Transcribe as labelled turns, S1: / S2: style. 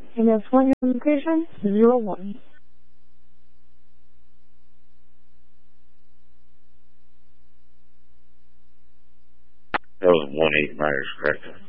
S1: MS one location 01.
S2: That was 1-8 Myers, correct?